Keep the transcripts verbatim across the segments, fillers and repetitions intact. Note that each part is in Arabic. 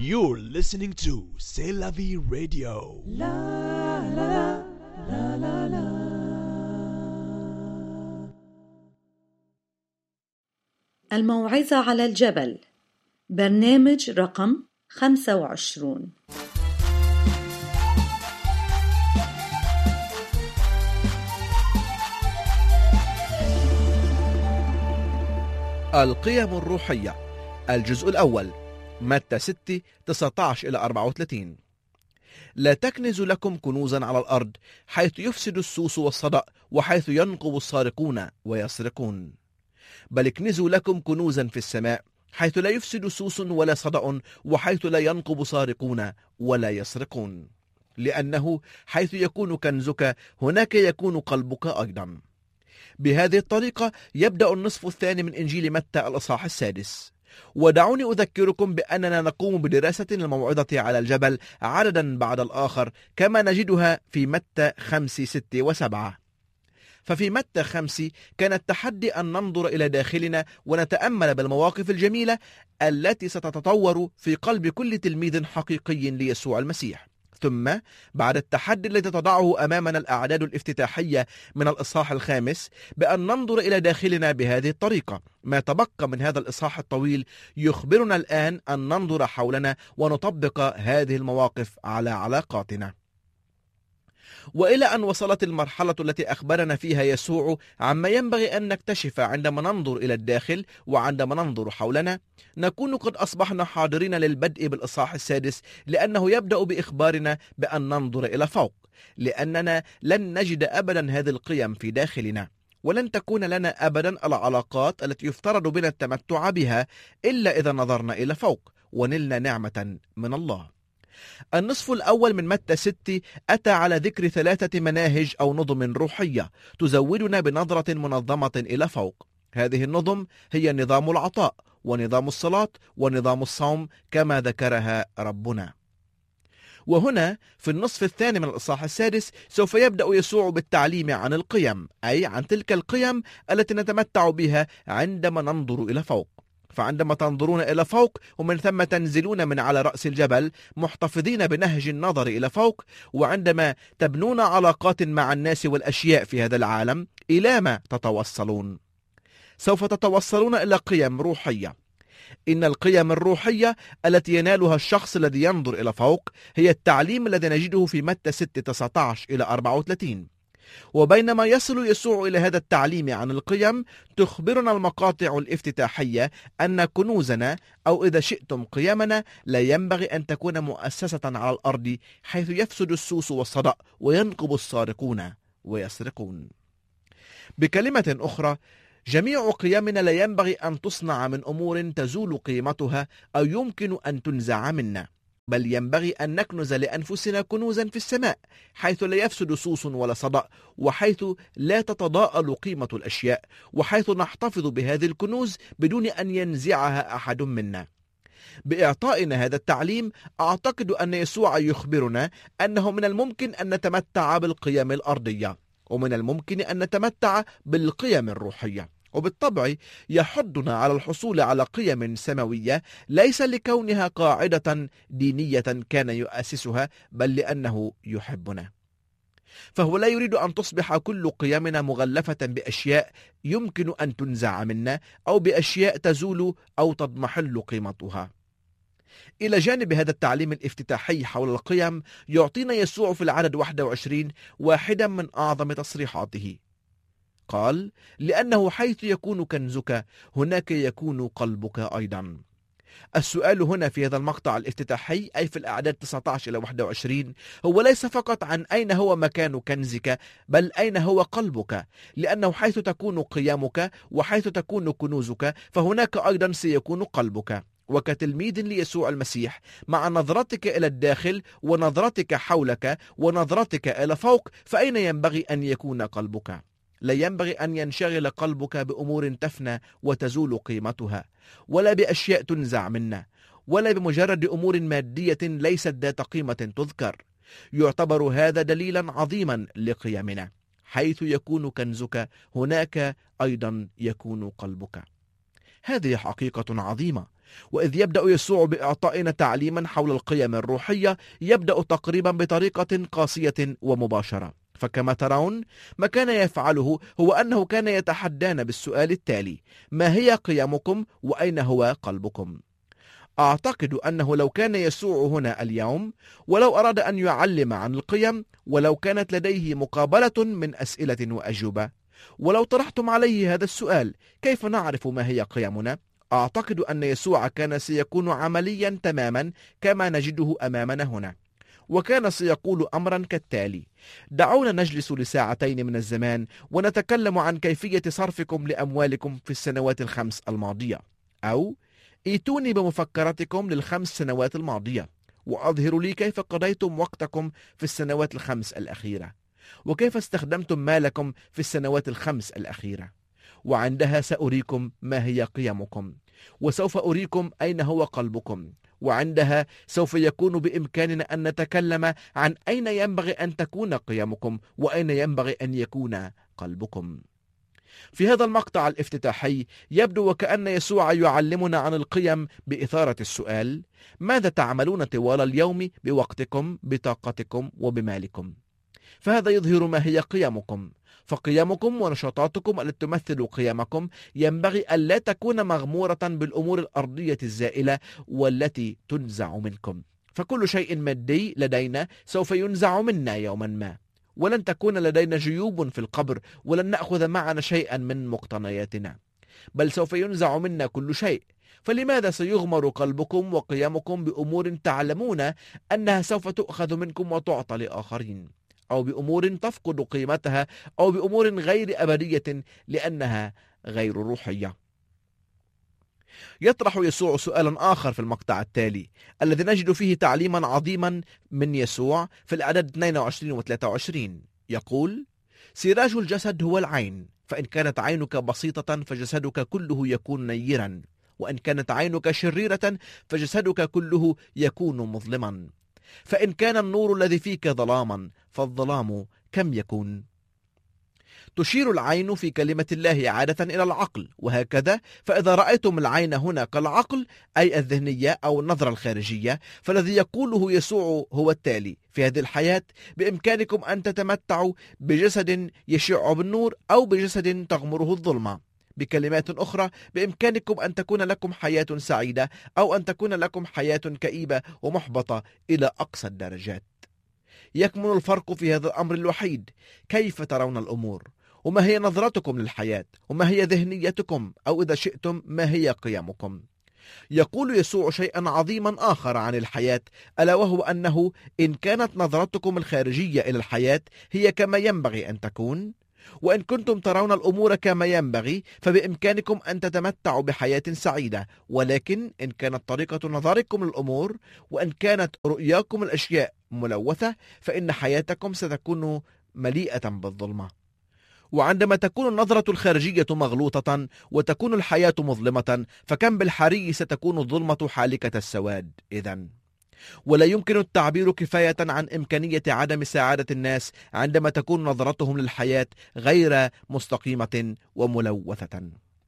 You're listening to C'est la vie radio. La la la la la. الموعظة على الجبل، برنامج رقم خمسة وعشرون. القيم الروحية، الجزء الأول، متى ستة تسعة عشر إلى أربعة وثلاثين. لا تكنزوا لكم كنوزا على الأرض حيث يفسد السوس والصدأ وحيث ينقب السارقون ويسرقون، بل اكنزوا لكم كنوزا في السماء حيث لا يفسد سوس ولا صدأ وحيث لا ينقب سارقون ولا يسرقون، لأنه حيث يكون كنزك هناك يكون قلبك أيضا. بهذه الطريقة يبدأ النصف الثاني من إنجيل متى الإصحاح السادس. ودعوني أذكركم بأننا نقوم بدراسة الموعظة على الجبل عددا بعد الآخر كما نجدها في متى خمسة ستة وسبعة. ففي متى خمسة كان التحدي أن ننظر إلى داخلنا ونتأمل بالمواقف الجميلة التي ستتطور في قلب كل تلميذ حقيقي ليسوع المسيح. ثم بعد التحدي الذي تضعه أمامنا الأعداد الافتتاحية من الإصحاح الخامس بأن ننظر إلى داخلنا بهذه الطريقة، ما تبقى من هذا الإصحاح الطويل يخبرنا الآن أن ننظر حولنا ونطبق هذه المواقف على علاقاتنا. وإلى أن وصلت المرحلة التي أخبرنا فيها يسوع عما ينبغي أن نكتشف عندما ننظر إلى الداخل وعندما ننظر حولنا، نكون قد أصبحنا حاضرين للبدء بالإصحاح السادس، لأنه يبدأ بإخبارنا بأن ننظر إلى فوق، لأننا لن نجد أبدا هذه القيم في داخلنا، ولن تكون لنا أبدا العلاقات التي يفترض بنا التمتع بها إلا إذا نظرنا إلى فوق ونلنا نعمة من الله. النصف الأول من متى ستة أتى على ذكر ثلاثة مناهج أو نظم روحية تزودنا بنظرة منظمة إلى فوق. هذه النظم هي نظام العطاء ونظام الصلاة ونظام الصوم كما ذكرها ربنا. وهنا في النصف الثاني من الإصحاح السادس سوف يبدأ يسوع بالتعليم عن القيم، أي عن تلك القيم التي نتمتع بها عندما ننظر إلى فوق. فعندما تنظرون إلى فوق ومن ثم تنزلون من على رأس الجبل محتفظين بنهج النظر إلى فوق، وعندما تبنون علاقات مع الناس والأشياء في هذا العالم، إلى ما تتوصلون؟ سوف تتوصلون إلى قيم روحية. إن القيم الروحية التي ينالها الشخص الذي ينظر إلى فوق هي التعليم الذي نجده في متى ستة تسعة عشر إلى أربعة وثلاثين. وبينما يصل يسوع إلى هذا التعليم عن القيم، تخبرنا المقاطع الافتتاحية أن كنوزنا أو إذا شئتم قيمنا لا ينبغي أن تكون مؤسسة على الأرض حيث يفسد السوس والصدأ وينقب السارقون ويسرقون. بكلمة أخرى، جميع قيمنا لا ينبغي أن تصنع من أمور تزول قيمتها أو يمكن أن تنزع منا، بل ينبغي أن نكنز لأنفسنا كنوزا في السماء حيث لا يفسد سوس ولا صدأ وحيث لا تتضاءل قيمة الأشياء، وحيث نحتفظ بهذه الكنوز بدون أن ينزعها أحد منا. بإعطائنا هذا التعليم أعتقد أن يسوع يخبرنا أنه من الممكن أن نتمتع بالقيم الأرضية، ومن الممكن أن نتمتع بالقيم الروحية، وبالطبع يحضنا على الحصول على قيم سماوية ليس لكونها قاعدة دينية كان يؤسسها، بل لأنه يحبنا. فهو لا يريد أن تصبح كل قيمنا مغلفة بأشياء يمكن أن تنزع منا أو بأشياء تزول أو تضمحل قيمتها. إلى جانب هذا التعليم الافتتاحي حول القيم، يعطينا يسوع في العدد واحد وعشرين واحدا من أعظم تصريحاته. قال: لأنه حيث يكون كنزك هناك يكون قلبك أيضا. السؤال هنا في هذا المقطع الافتتاحي، أي في الأعداد تسعة عشر إلى واحد وعشرين، هو ليس فقط عن أين هو مكان كنزك، بل أين هو قلبك، لأنه حيث تكون قيمك وحيث تكون كنوزك فهناك أيضا سيكون قلبك. وكتلميذ ليسوع المسيح، مع نظرتك إلى الداخل ونظرتك حولك ونظرتك إلى فوق، فأين ينبغي أن يكون قلبك؟ لا ينبغي أن ينشغل قلبك بأمور تفنى وتزول قيمتها، ولا بأشياء تنزع منا، ولا بمجرد أمور مادية ليست ذات قيمة تذكر. يعتبر هذا دليلا عظيما لقيمنا. حيث يكون كنزك هناك أيضا يكون قلبك. هذه حقيقة عظيمة. وإذ يبدأ يسوع بإعطائنا تعليما حول القيم الروحية، يبدأ تقريبا بطريقة قاسية ومباشرة. فكما ترون، ما كان يفعله هو أنه كان يتحدانا بالسؤال التالي: ما هي قيمكم وأين هو قلبكم؟ أعتقد أنه لو كان يسوع هنا اليوم، ولو أراد أن يعلم عن القيم، ولو كانت لديه مقابلة من أسئلة وأجوبة، ولو طرحتم عليه هذا السؤال: كيف نعرف ما هي قيمنا؟ أعتقد أن يسوع كان سيكون عمليا تماما كما نجده أمامنا هنا، وكان سيقول أمرا كالتالي: دعونا نجلس لساعتين من الزمان ونتكلم عن كيفية صرفكم لأموالكم في السنوات الخمس الماضية، أو ائتوني بمفكرتكم للخمس سنوات الماضية وأظهروا لي كيف قضيتم وقتكم في السنوات الخمس الأخيرة، وكيف استخدمتم مالكم في السنوات الخمس الأخيرة. وعندها سأريكم ما هي قيمكم، وسوف أريكم أين هو قلبكم، وعندها سوف يكون بإمكاننا أن نتكلم عن أين ينبغي أن تكون قيمكم وأين ينبغي أن يكون قلبكم. في هذا المقطع الافتتاحي يبدو وكأن يسوع يعلمنا عن القيم بإثارة السؤال: ماذا تعملون طوال اليوم بوقتكم، بطاقتكم وبمالكم؟ فهذا يظهر ما هي قيمكم. فقيمكم ونشاطاتكم التي تمثل قيمكم ينبغي ألا تكون مغمورة بالأمور الأرضية الزائلة والتي تنزع منكم. فكل شيء مادي لدينا سوف ينزع منا يوما ما، ولن تكون لدينا جيوب في القبر، ولن نأخذ معنا شيئا من مقتنياتنا، بل سوف ينزع منا كل شيء. فلماذا سيغمر قلبكم وقيمكم بأمور تعلمون أنها سوف تؤخذ منكم وتعطى لآخرين، أو بأمور تفقد قيمتها، أو بأمور غير أبدية لأنها غير روحية؟ يطرح يسوع سؤالا آخر في المقطع التالي، الذي نجد فيه تعليما عظيما من يسوع في الأعداد اثنين وعشرين و ثلاثة وعشرين. يقول: سراج الجسد هو العين، فإن كانت عينك بسيطة فجسدك كله يكون نيرا، وإن كانت عينك شريرة فجسدك كله يكون مظلما. فإن كان النور الذي فيك ظلاما فالظلام كم يكون؟ تشير العين في كلمة الله عادة إلى العقل، وهكذا فإذا رأيتم العين هنا كالعقل، أي الذهنية أو النظرة الخارجية، فالذي يقوله يسوع هو التالي: في هذه الحياة بإمكانكم أن تتمتعوا بجسد يشع بالنور أو بجسد تغمره الظلمة. بكلمات أخرى، بإمكانكم أن تكون لكم حياة سعيدة أو أن تكون لكم حياة كئيبة ومحبطة إلى أقصى الدرجات. يكمن الفرق في هذا الأمر الوحيد: كيف ترون الأمور، وما هي نظرتكم للحياة، وما هي ذهنيتكم، أو إذا شئتم ما هي قيمكم. يقول يسوع شيئا عظيما آخر عن الحياة، ألا وهو أنه إن كانت نظرتكم الخارجية إلى الحياة هي كما ينبغي أن تكون، وإن كنتم ترون الأمور كما ينبغي، فبإمكانكم أن تتمتعوا بحياة سعيدة. ولكن إن كانت طريقة نظركم للأمور، وإن كانت رؤياكم الأشياء ملوثة، فإن حياتكم ستكون مليئة بالظلمة. وعندما تكون النظرة الخارجية مغلوطة وتكون الحياة مظلمة، فكم بالحري ستكون الظلمة حالكة السواد إذن. ولا يمكن التعبير كفاية عن إمكانية عدم سعادة الناس عندما تكون نظرتهم للحياة غير مستقيمة وملوثة.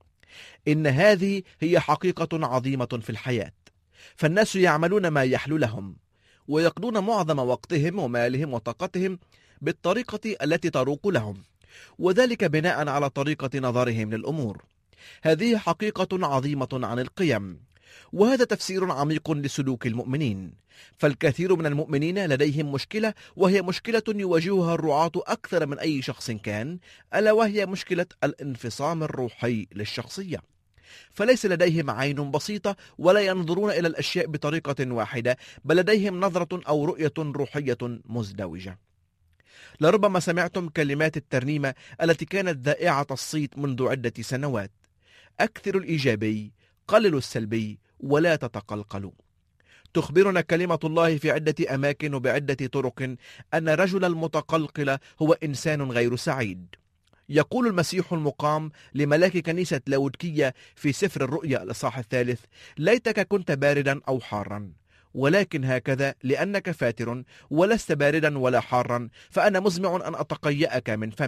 إن هذه هي حقيقة عظيمة في الحياة. فالناس يعملون ما يحلو لهم، ويقضون معظم وقتهم ومالهم وطاقتهم بالطريقة التي تروق لهم، وذلك بناء على طريقة نظرهم للأمور. هذه حقيقة عظيمة عن القيم، وهذا تفسير عميق لسلوك المؤمنين. فالكثير من المؤمنين لديهم مشكلة، وهي مشكلة يواجهها الرعاة أكثر من أي شخص كان، ألا وهي مشكلة الانفصام الروحي للشخصية. فليس لديهم عين بسيطة، ولا ينظرون إلى الأشياء بطريقة واحدة، بل لديهم نظرة أو رؤية روحية مزدوجة. لربما سمعتم كلمات الترنيمة التي كانت ذائعة الصيت منذ عدة سنوات: أكثر الإيجابي، قللوا السلبي، ولا تتقلقلوا. تخبرنا كلمة الله في عدة أماكن وبعدة طرق أن الرجل المتقلقل هو إنسان غير سعيد. يقول المسيح المقام لملاك كنيسة لاودكية في سفر الرؤيا الإصحاح الثالث: ليتك كنت باردا أو حارا، ولكن هكذا لأنك فاتر ولست باردا ولا حارا، فأنا مزمع أن أتقيأك من فمي.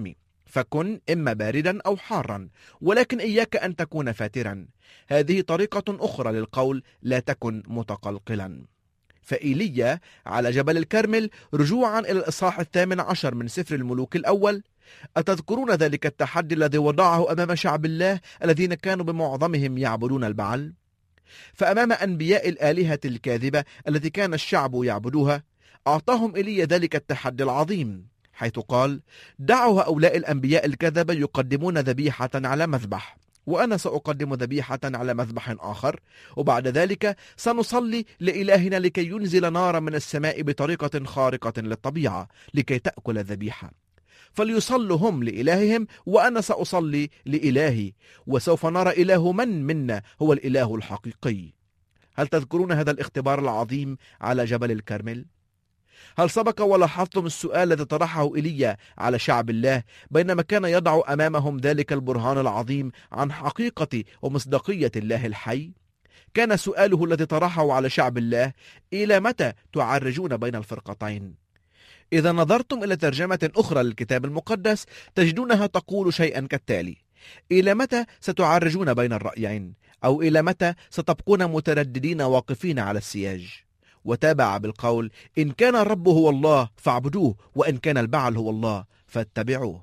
فكن إما باردا أو حارا، ولكن إياك أن تكون فاترا. هذه طريقة أخرى للقول لا تكن متقلقلا. فإيليا على جبل الكرمل، رجوعا إلى الإصحاح الثامن عشر من سفر الملوك الأول، أتذكرون ذلك التحدي الذي وضعه أمام شعب الله الذين كانوا بمعظمهم يعبدون البعل؟ فأمام أنبياء الآلهة الكاذبة التي كان الشعب يعبدوها، أعطاهم إيليا ذلك التحدي العظيم، حيث قال: دعوا هؤلاء الأنبياء الكذبة يقدمون ذبيحة على مذبح، وأنا سأقدم ذبيحة على مذبح آخر، وبعد ذلك سنصلي لإلهنا لكي ينزل نارا من السماء بطريقة خارقة للطبيعة لكي تأكل الذبيحة. فليصلوا هم لإلههم وأنا سأصلي لإلهي، وسوف نرى إله من منا هو الإله الحقيقي. هل تذكرون هذا الاختبار العظيم على جبل الكرمل؟ هل سبق ولاحظتم السؤال الذي طرحه إيليا على شعب الله بينما كان يضع أمامهم ذلك البرهان العظيم عن حقيقة ومصداقية الله الحي؟ كان سؤاله الذي طرحه على شعب الله: إلى متى تعرجون بين الفرقتين؟ إذا نظرتم إلى ترجمة أخرى للكتاب المقدس تجدونها تقول شيئا كالتالي: إلى متى ستعرجون بين الرأيين؟ أو إلى متى ستبقون مترددين واقفين على السياج؟ وتابع بالقول: إن كان الرب هو الله فاعبدوه، وإن كان البعل هو الله فاتبعوه.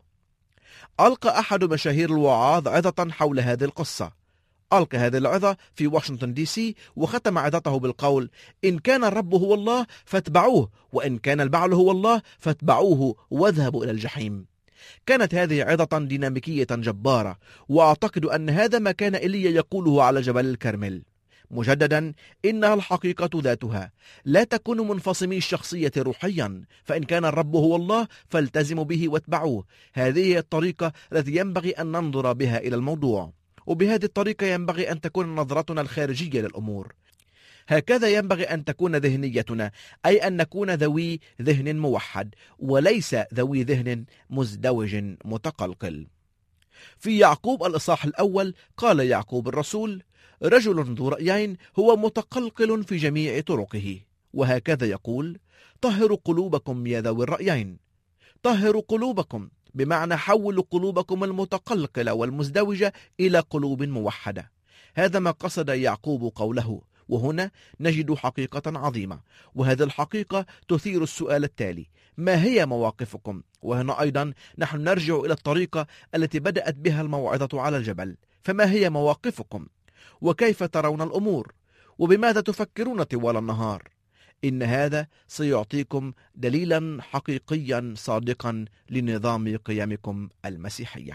ألقى أحد مشاهير الوعاظ عظة حول هذه القصة. ألقى هذه العظة في واشنطن دي سي، وختم عظته بالقول: إن كان الرب هو الله فاتبعوه، وإن كان البعل هو الله فاتبعوه واذهبوا إلى الجحيم. كانت هذه عظة ديناميكية جبارة، وأعتقد أن هذا ما كان إيليا يقوله على جبل الكرمل. مجددا، إنها الحقيقة ذاتها، لا تكونوا منفصمي الشخصية روحيا، فإن كان الرب هو الله فالتزموا به واتبعوه. هذه هي الطريقة التي ينبغي أن ننظر بها إلى الموضوع، وبهذه الطريقة ينبغي أن تكون نظرتنا الخارجية للأمور. هكذا ينبغي أن تكون ذهنيتنا، أي أن نكون ذوي ذهن موحد وليس ذوي ذهن مزدوج متقلقل. في يعقوب الإصحاح الأول قال يعقوب الرسول: رجل ذو رأيين هو متقلقل في جميع طرقه. وهكذا يقول: طهروا قلوبكم يا ذوي الرأيين. طهروا قلوبكم بمعنى حولوا قلوبكم المتقلقلة والمزدوجة إلى قلوب موحدة. هذا ما قصد يعقوب قوله. وهنا نجد حقيقة عظيمة، وهذه الحقيقة تثير السؤال التالي: ما هي مواقفكم؟ وهنا أيضا نحن نرجع إلى الطريقة التي بدأت بها الموعظة على الجبل. فما هي مواقفكم؟ وكيف ترون الأمور؟ وبماذا تفكرون طوال النهار؟ إن هذا سيعطيكم دليلا حقيقيا صادقا لنظام قيمكم المسيحية.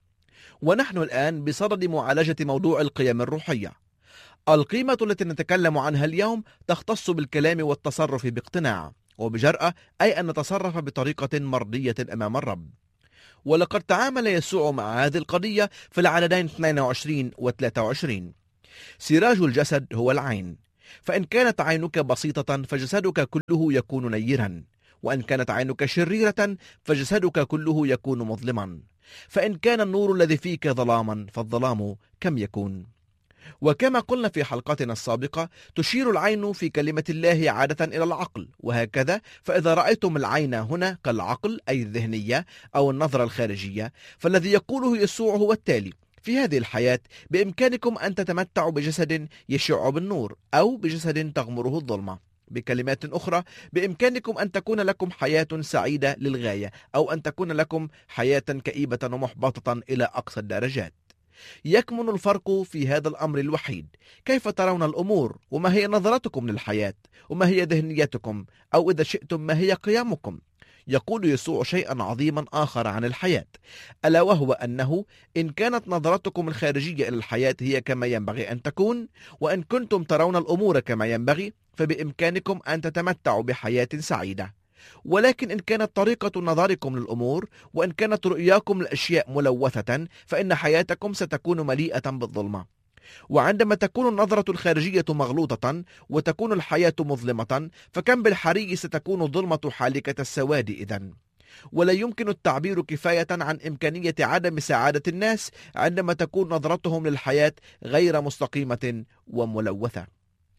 ونحن الآن بصدد معالجة موضوع القيم الروحية. القيمة التي نتكلم عنها اليوم تختص بالكلام والتصرف باقتناع وبجرأة، أي أن نتصرف بطريقة مرضية أمام الرب. ولقد تعامل يسوع مع هذه القضية في العددين اثنين وعشرين و ثلاثة وعشرين. سراج الجسد هو العين، فإن كانت عينك بسيطة فجسدك كله يكون نيرا، وإن كانت عينك شريرة فجسدك كله يكون مظلما. فإن كان النور الذي فيك ظلاما فالظلام كم يكون؟ وكما قلنا في حلقتنا السابقة، تشير العين في كلمة الله عادة إلى العقل، وهكذا فإذا رأيتم العين هنا كالعقل أي الذهنية أو النظرة الخارجية، فالذي يقوله يسوع هو التالي: في هذه الحياة بإمكانكم أن تتمتعوا بجسد يشع بالنور أو بجسد تغمره الظلمة. بكلمات أخرى، بإمكانكم أن تكون لكم حياة سعيدة للغاية، أو أن تكون لكم حياة كئيبة ومحبطة إلى أقصى الدرجات. يكمن الفرق في هذا الأمر الوحيد: كيف ترون الأمور، وما هي نظرتكم للحياة، وما هي ذهنيتكم، أو إذا شئتم ما هي قيمكم. يقول يسوع شيئا عظيما آخر عن الحياة، ألا وهو أنه إن كانت نظرتكم الخارجية إلى الحياة هي كما ينبغي أن تكون، وإن كنتم ترون الأمور كما ينبغي، فبإمكانكم أن تتمتعوا بحياة سعيدة. ولكن إن كانت طريقة نظركم للأمور وإن كانت رؤياكم للأشياء ملوثة، فإن حياتكم ستكون مليئة بالظلمة. وعندما تكون النظرة الخارجية مغلوطة وتكون الحياة مظلمة، فكم بالحري ستكون الظلمة حالكة السواد إذن. ولا يمكن التعبير كفاية عن إمكانية عدم سعادة الناس عندما تكون نظرتهم للحياة غير مستقيمة وملوثة.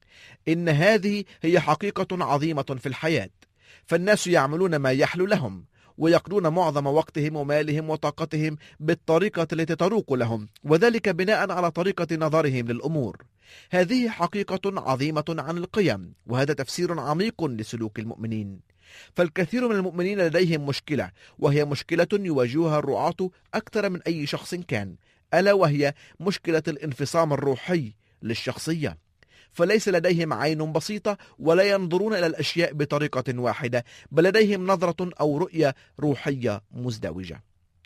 إن هذه هي حقيقة عظيمة في الحياة، فالناس يعملون ما يحلو لهم، ويقضون معظم وقتهم ومالهم وطاقتهم بالطريقة التي تروق لهم، وذلك بناء على طريقة نظرهم للأمور. هذه حقيقة عظيمة عن القيم، وهذا تفسير عميق لسلوك المؤمنين. فالكثير من المؤمنين لديهم مشكلة، وهي مشكلة يواجهها الرعاة أكثر من أي شخص كان، ألا وهي مشكلة الانفصام الروحي للشخصية. فليس لديهم عين بسيطة، ولا ينظرون إلى الأشياء بطريقة واحدة، بل لديهم نظرة أو رؤية روحية مزدوجة.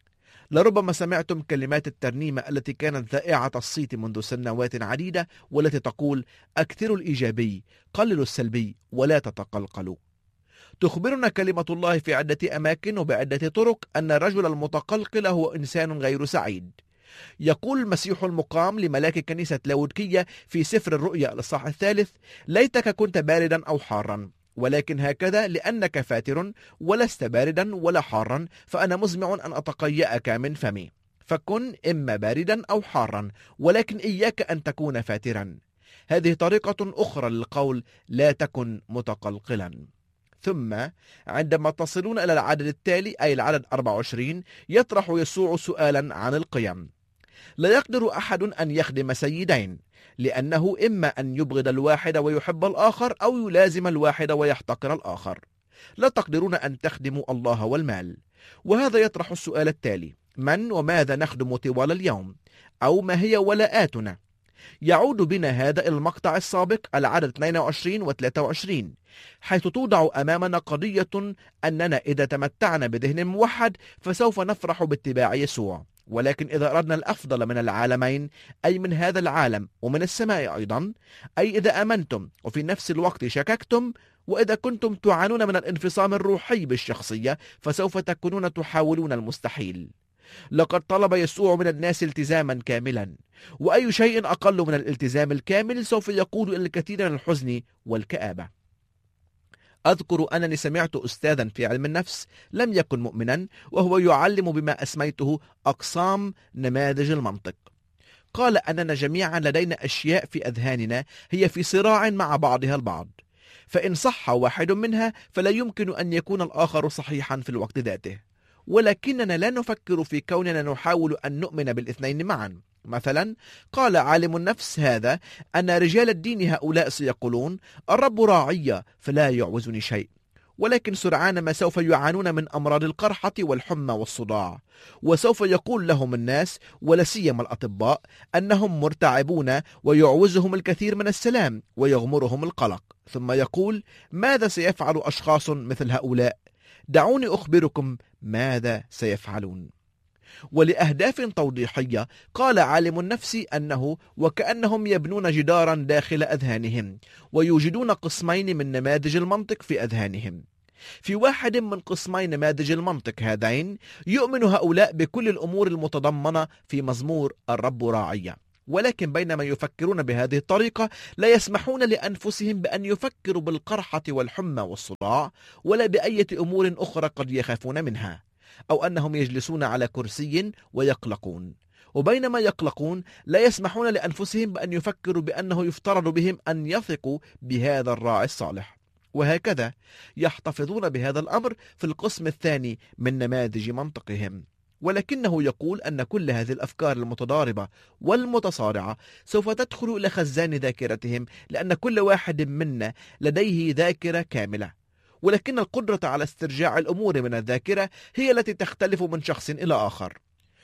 لربما سمعتم كلمات الترنيمة التي كانت ذائعة الصيت منذ سنوات عديدة، والتي تقول: أكثروا الإيجابي، قللوا السلبي، ولا تتقلقلوا. تخبرنا كلمة الله في عدة أماكن وبعدة طرق أن الرجل المتقلقل هو إنسان غير سعيد. يقول المسيح المقام لملاك كنيسة لاودكية في سفر الرؤيا الإصحاح الثالث: ليتك كنت باردا أو حارا، ولكن هكذا لأنك فاتر ولست باردا ولا حارا، فأنا مزمع أن أتقيأك من فمي. فكن إما باردا أو حارا، ولكن إياك أن تكون فاترا. هذه طريقة أخرى للقول: لا تكن متقلقلا. ثم عندما تصلون إلى العدد التالي، أي العدد أربعة وعشرين، يطرح يسوع سؤالا عن القيم. لا يقدر أحد أن يخدم سيدين، لأنه إما أن يبغض الواحد ويحب الآخر، أو يلازم الواحد ويحتقر الآخر. لا تقدرون أن تخدموا الله والمال. وهذا يطرح السؤال التالي: من وماذا نخدم طوال اليوم؟ أو ما هي ولاءاتنا؟ يعود بنا هذا إلى المقطع السابق، العدد اثنين وعشرين و ثلاثة وعشرين، حيث توضع أمامنا قضية أننا إذا تمتعنا بذهن موحد فسوف نفرح باتباع يسوع، ولكن إذا أردنا الأفضل من العالمين، أي من هذا العالم ومن السماء أيضا، أي إذا أمنتم وفي نفس الوقت شككتم، وإذا كنتم تعانون من الانفصام الروحي بالشخصية، فسوف تكونون تحاولون المستحيل. لقد طلب يسوع من الناس التزاما كاملا، وأي شيء أقل من الالتزام الكامل سوف يقود إلى الكثير من الحزن والكآبة. أذكر أنني سمعت أستاذا في علم النفس لم يكن مؤمنا، وهو يعلم بما أسميته أقسام نماذج المنطق. قال أننا جميعا لدينا أشياء في أذهاننا هي في صراع مع بعضها البعض، فإن صح واحد منها فلا يمكن أن يكون الآخر صحيحا في الوقت ذاته، ولكننا لا نفكر في كوننا نحاول أن نؤمن بالاثنين معا. مثلا قال عالم النفس هذا أن رجال الدين هؤلاء سيقولون: الرب راعي فلا يعوزني شيء، ولكن سرعان ما سوف يعانون من أمراض القرحة والحمى والصداع، وسوف يقول لهم الناس ولا سيما الأطباء أنهم مرتعبون ويعوزهم الكثير من السلام ويغمرهم القلق، ثم يقول: ماذا سيفعل أشخاص مثل هؤلاء؟ دعوني أخبركم ماذا سيفعلون. ولأهداف توضيحية قال عالم النفس أنه وكأنهم يبنون جدارا داخل أذهانهم، ويوجدون قسمين من نماذج المنطق في أذهانهم. في واحد من قسمي نماذج المنطق هذين يؤمن هؤلاء بكل الأمور المتضمنة في مزمور الرب راعي، ولكن بينما يفكرون بهذه الطريقة لا يسمحون لأنفسهم بأن يفكروا بالقرحة والحمى والصداع، ولا بأية أمور أخرى قد يخافون منها، أو أنهم يجلسون على كرسي ويقلقون. وبينما يقلقون لا يسمحون لأنفسهم بأن يفكروا بأنه يفترض بهم أن يثقوا بهذا الراعي الصالح، وهكذا يحتفظون بهذا الأمر في القسم الثاني من نماذج منطقهم. ولكنه يقول أن كل هذه الأفكار المتضاربة والمتصارعة سوف تدخل إلى خزان ذاكرتهم، لأن كل واحد منا لديه ذاكرة كاملة، ولكن القدرة على استرجاع الأمور من الذاكرة هي التي تختلف من شخص إلى آخر،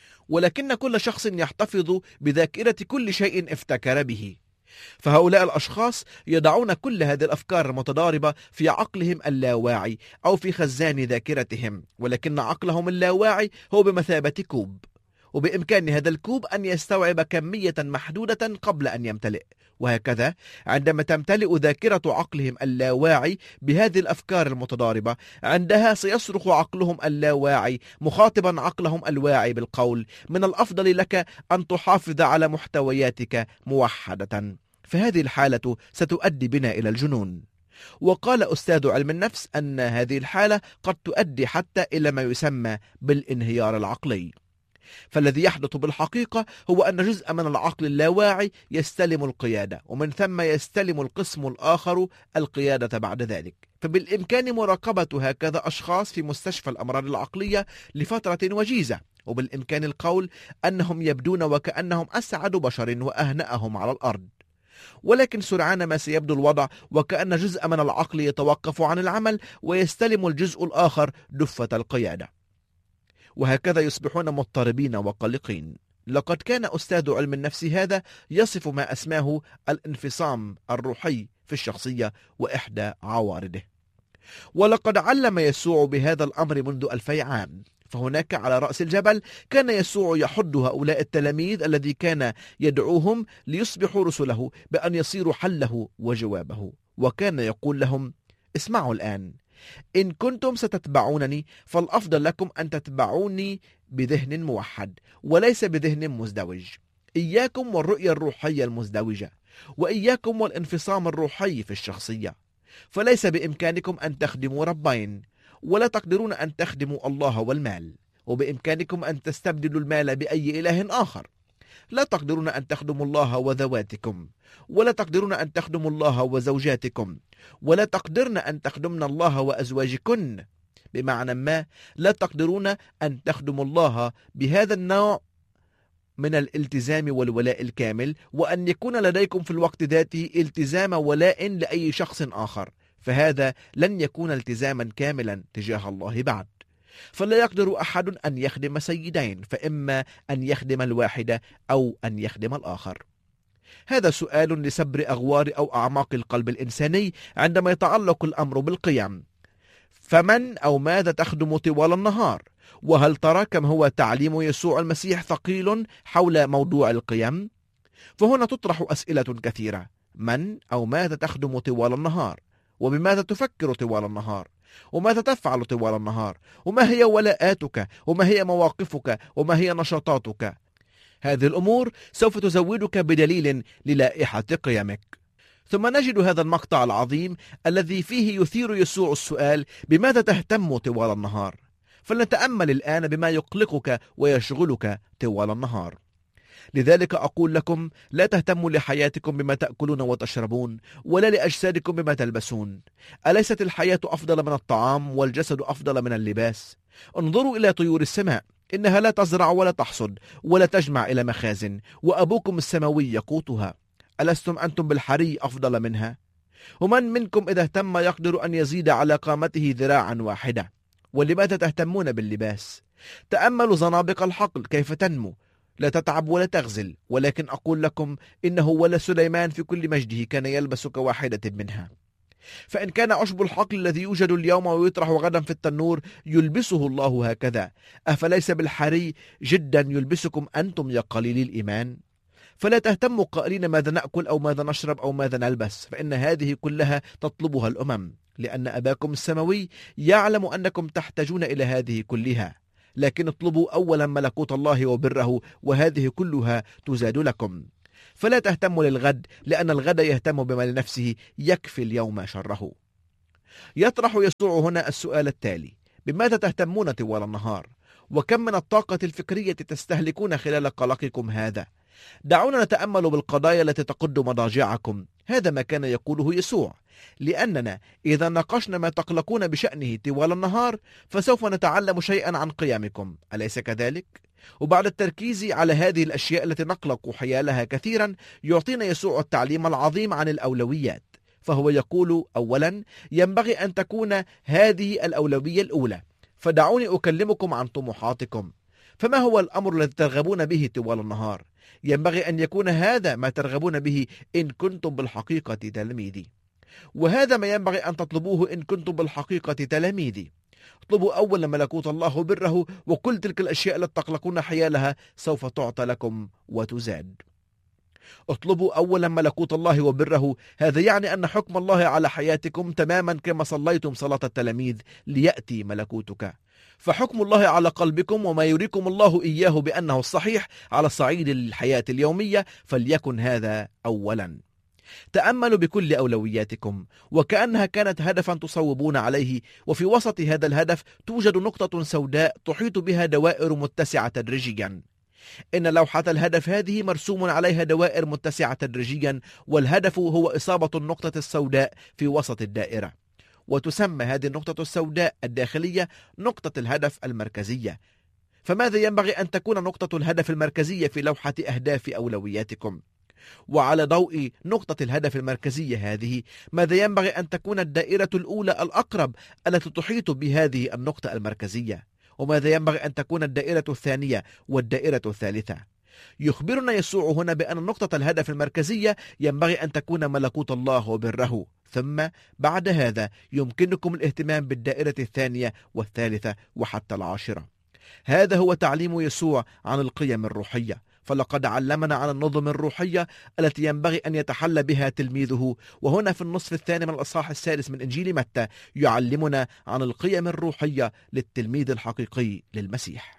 ولكن كل شخص يحتفظ بذاكرة كل شيء افتكر به. فهؤلاء الأشخاص يضعون كل هذه الأفكار المتضاربة في عقلهم اللاواعي أو في خزان ذاكرتهم، ولكن عقلهم اللاواعي هو بمثابة كوب، وبإمكان هذا الكوب أن يستوعب كمية محدودة قبل أن يمتلئ. وهكذا عندما تمتلئ ذاكرة عقلهم اللاواعي بهذه الأفكار المتضاربة، عندها سيصرخ عقلهم اللاواعي مخاطبا عقلهم الواعي بالقول: من الأفضل لك أن تحافظ على محتوياتك موحدة. فهذه الحالة ستؤدي بنا إلى الجنون. وقال أستاذ علم النفس أن هذه الحالة قد تؤدي حتى إلى ما يسمى بالانهيار العقلي. فالذي يحدث بالحقيقة هو أن جزء من العقل اللاواعي يستلم القيادة، ومن ثم يستلم القسم الآخر القيادة بعد ذلك. فبالإمكان مراقبة هكذا أشخاص في مستشفى الأمراض العقلية لفترة وجيزة، وبالإمكان القول أنهم يبدون وكأنهم أسعد بشر وأهنأهم على الأرض. ولكن سرعان ما سيبدو الوضع وكأن جزء من العقل يتوقف عن العمل ويستلم الجزء الآخر دفة القيادة، وهكذا يصبحون مضطربين وقلقين. لقد كان أستاذ علم النفس هذا يصف ما أسماه الانفصام الروحي في الشخصية وإحدى عوارضه. ولقد علم يسوع بهذا الأمر منذ ألفي عام، فهناك على رأس الجبل كان يسوع يحض هؤلاء التلاميذ الذي كان يدعوهم ليصبحوا رسله بأن يصيروا حله وجوابه، وكان يقول لهم: اسمعوا الآن، إن كنتم ستتبعونني فالأفضل لكم أن تتبعوني بذهن موحد وليس بذهن مزدوج. إياكم والرؤية الروحية المزدوجة، وإياكم والانفصام الروحي في الشخصية، فليس بإمكانكم أن تخدموا ربين، ولا تقدرون أن تخدموا الله والمال، وبإمكانكم أن تستبدلوا المال بأي إله آخر. لا تقدرون أن تخدموا الله وذواتكم، ولا تقدرون أن تخدموا الله وزوجاتكم، ولا تقدرن أن تخدمن الله وأزواجكن. بمعنى ما، لا تقدرون أن تخدموا الله بهذا النوع من الالتزام والولاء الكامل، وأن يكون لديكم في الوقت ذاته التزام ولاء لأي شخص آخر، فهذا لن يكون التزاما كاملا تجاه الله بعد. فلا يقدر أحد أن يخدم سيدين، فإما أن يخدم الواحد أو أن يخدم الآخر. هذا سؤال لسبر أغوار أو أعماق القلب الإنساني عندما يتعلق الأمر بالقيم. فمن أو ماذا تخدم طوال النهار؟ وهل ترى كم هو تعليم يسوع المسيح ثقيل حول موضوع القيم؟ فهنا تطرح أسئلة كثيرة: من أو ماذا تخدم طوال النهار؟ وبماذا تفكر طوال النهار؟ وماذا تفعل طوال النهار؟ وما هي ولاءاتك؟ وما هي مواقفك؟ وما هي نشاطاتك؟ هذه الأمور سوف تزودك بدليل للائحة قيمك. ثم نجد هذا المقطع العظيم الذي فيه يثير يسوع السؤال: بماذا تهتم طوال النهار؟ فلنتأمل الآن بما يقلقك ويشغلك طوال النهار. لذلك أقول لكم: لا تهتموا لحياتكم بما تأكلون وتشربون، ولا لأجسادكم بما تلبسون. أليست الحياة أفضل من الطعام والجسد أفضل من اللباس؟ انظروا إلى طيور السماء، إنها لا تزرع ولا تحصد ولا تجمع إلى مخازن، وأبوكم السماوي يقوتها. ألستم أنتم بالحري أفضل منها؟ ومن منكم إذا اهتم يقدر أن يزيد على قامته ذراعا واحدة؟ ولماذا تهتمون باللباس؟ تأملوا زنابق الحقل كيف تنمو، لا تتعب ولا تغزل. ولكن أقول لكم إنه ولا سليمان في كل مجده كان يلبس كواحدة منها. فإن كان عشب الحقل الذي يوجد اليوم ويطرح غدا في التنور يلبسه الله هكذا، أفليس بالحري جدا يلبسكم أنتم يا قليلي الإيمان؟ فلا تهتموا قائلين ماذا نأكل أو ماذا نشرب أو ماذا نلبس، فإن هذه كلها تطلبها الأمم، لأن أباكم السماوي يعلم أنكم تحتاجون إلى هذه كلها. لكن اطلبوا أولا ملكوت الله وبره، وهذه كلها تزاد لكم. فلا تهتموا للغد، لأن الغد يهتم بما لنفسه، يكفي اليوم شره. يطرح يسوع هنا السؤال التالي: بماذا تهتمون طوال النهار؟ وكم من الطاقة الفكرية تستهلكون خلال قلقكم هذا؟ دعونا نتأمل بالقضايا التي تقود مضاجعكم. هذا ما كان يقوله يسوع، لأننا إذا ناقشنا ما تقلقون بشأنه طوال النهار فسوف نتعلم شيئا عن قيمكم، أليس كذلك؟ وبعد التركيز على هذه الأشياء التي نقلق حيالها كثيرا، يعطينا يسوع التعليم العظيم عن الأولويات. فهو يقول: أولا، ينبغي أن تكون هذه الأولوية الأولى. فدعوني أكلمكم عن طموحاتكم. فما هو الأمر الذي ترغبون به طوال النهار؟ ينبغي أن يكون هذا ما ترغبون به إن كنتم بالحقيقة تلاميذي. وهذا ما ينبغي أن تطلبوه إن كنتم بالحقيقة تلاميذي. اطلبوا أولا ملكوت الله وبره، وكل تلك الأشياء التي تقلقون حيالها سوف تعطى لكم وتزاد. اطلبوا أولا ملكوت الله وبره، هذا يعني أن حكم الله على حياتكم تماما كما صليتم صلاة التلاميذ: ليأتي ملكوتك. فحكم الله على قلبكم وما يريكم الله إياه بأنه الصحيح على صعيد الحياة اليومية، فليكن هذا أولا. تأملوا بكل أولوياتكم وكأنها كانت هدفا تصوبون عليه، وفي وسط هذا الهدف توجد نقطة سوداء تحيط بها دوائر متسعة تدريجيا. إن لوحة الهدف هذه مرسوم عليها دوائر متسعة تدريجيا، والهدف هو إصابة النقطة السوداء في وسط الدائرة. وتسمى هذه النقطة السوداء الداخلية نقطة الهدف المركزية. فماذا ينبغي أن تكون نقطة الهدف المركزية في لوحة أهداف أولوياتكم؟ وعلى ضوء نقطة الهدف المركزية هذه، ماذا ينبغي أن تكون الدائرة الأولى الأقرب التي تحيط بهذه النقطة المركزية؟ وماذا ينبغي أن تكون الدائرة الثانية والدائرة الثالثة؟ يخبرنا يسوع هنا بأن نقطة الهدف المركزية ينبغي أن تكون ملكوت الله وبره، ثم بعد هذا يمكنكم الاهتمام بالدائرة الثانية والثالثة وحتى العاشرة. هذا هو تعليم يسوع عن القيم الروحية، فلقد علمنا عن النظم الروحية التي ينبغي أن يتحلى بها تلميذه. وهنا في النصف الثاني من الأصحاح السادس من إنجيل متى يعلمنا عن القيم الروحية للتلميذ الحقيقي للمسيح.